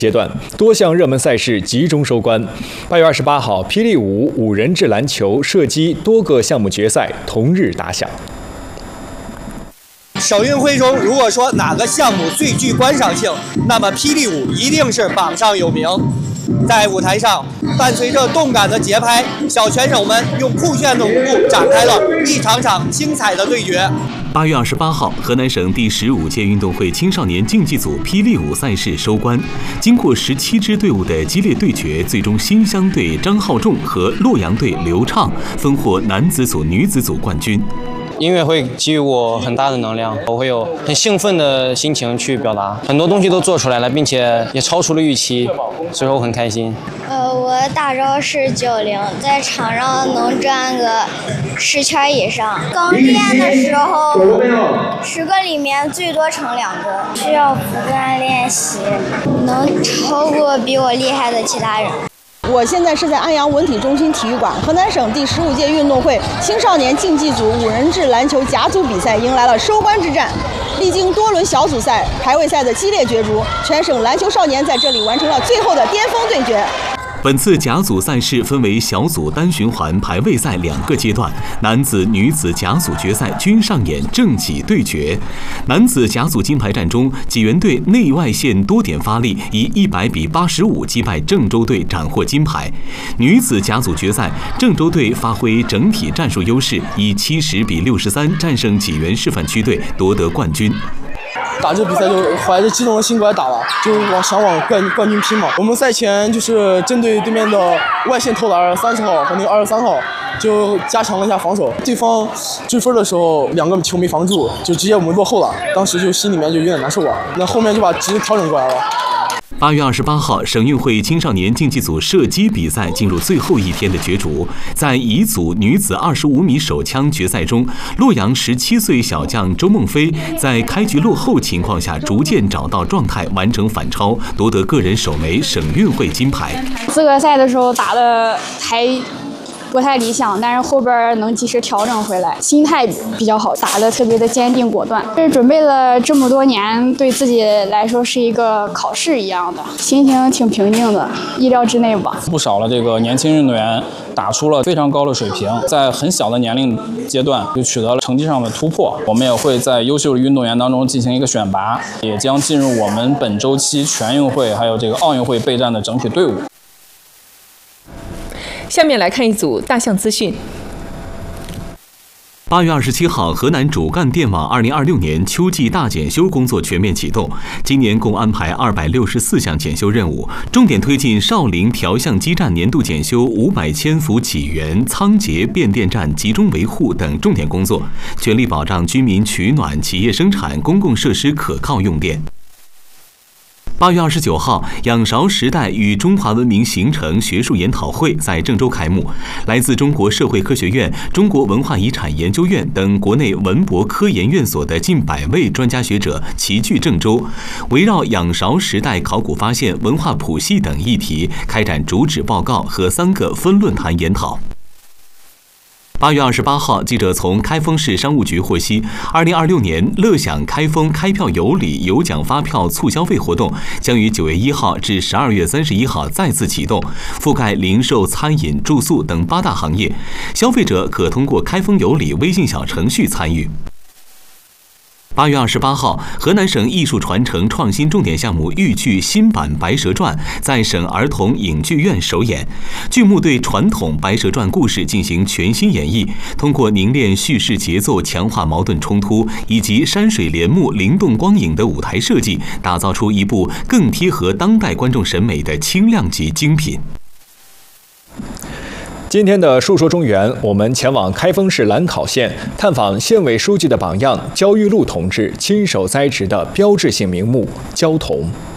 阶段，多项热门赛事集中收官。8月28号，霹雳舞、五人制篮球、射击多个项目决赛同日打响。 省运会中，如果说哪个项目最具观赏性，那么霹雳舞一定是榜上有名。在舞台上，伴随着动感的节拍，小拳手们用酷炫的舞步展开了一场场精彩的对决。 8月28号，河南省第15届运动会青少年竞技组霹雳舞赛事收官。经过17支队伍的激烈对决，最终新乡队张浩仲和洛阳队刘畅分获男子组、女子组冠军。 音乐会给予我很大的能量，我会有很兴奋的心情去表达，很多东西都做出来了，并且也超出了预期，所以说我很开心。 我大招是90，在场上能转个10圈以上。刚练的时候，10个里面最多成2个，需要不断练习，能超过比我厉害的其他人。 我现在是在安阳文体中心体育馆，河南省第15届运动会青少年竞技组五人制篮球甲组比赛迎来了收官之战。历经多轮小组赛、排位赛的激烈角逐，全省篮球少年在这里完成了最后的巅峰对决。 本次甲组赛事分为小组单循环排位赛2个阶段，男子、女子甲组决赛均上演正己对决。男子甲组金牌战中，济源队内外线多点发力，以100比85击败郑州队，斩获金牌。女子甲组决赛，郑州队发挥整体战术优势，以70比63战胜济源示范区队，夺得冠军。 打这比赛就怀着激动的心过来打了，就想往冠军拼嘛。我们赛前就是针对对面的外线投篮30号和那个23号，就加强了一下防守。对方追分的时候，2个球没防住，就直接我们落后了。当时就心里面就有点难受了。那后面就把直接调整过来了。 8月28号，省运会青少年竞技组射击比赛进入最后一天的角逐。在乙组女子25米手枪决赛中，洛阳17岁小将周梦飞在开局落后情况下逐渐找到状态，完成反超，夺得个人首枚省运会金牌。 资格赛的时候打的还不太理想，但是后边能及时调整回来，心态比较好，打得特别的坚定果断。这准备了这么多年，对自己来说是一个考试一样的，心情挺平静的，意料之内吧。 不少的这个年轻运动员打出了非常高的水平，在很小的年龄阶段就取得了成绩上的突破。我们也会在优秀的运动员当中进行一个选拔，也将进入我们本周期全运会还有这个奥运会备战的整体队伍。 下面来看一组大项资讯。 8月27号，河南主干电网2026年秋季大检修工作全面启动。今年共安排264项检修任务，重点推进少陵调相基站年度检修500千伏济源、仓颉变电站集中维护等重点工作，全力保障居民取暖、企业生产、公共设施可靠用电。8月29号，仰韶时代与中华文明形成学术研讨会在郑州开幕。来自中国社会科学院、中国文化遗产研究院等国内文博科研院所的近100位专家学者齐聚郑州，围绕仰韶时代考古发现、文化谱系等议题开展主旨报告和3个分论坛研讨。8月28号，记者从开封市商务局获悉，2026年乐享开封开票有礼有奖发票促消费活动将于9月1号至12月31号再次启动，覆盖零售、餐饮、住宿等8大行业，消费者可通过开封有礼微信小程序参与。8月28号，河南省艺术传承创新重点项目豫剧新版《白蛇传》在省儿童影剧院首演。剧目对传统《白蛇传》故事进行全新演绎，通过凝练叙事节奏、强化矛盾冲突以及山水帘幕、灵动光影的舞台设计，打造出一部更贴合当代观众审美的轻量级精品。 今天的述说中原，我们前往开封市兰考县，探访县委书记的榜样焦裕禄同志亲手栽植的标志性名木焦桐。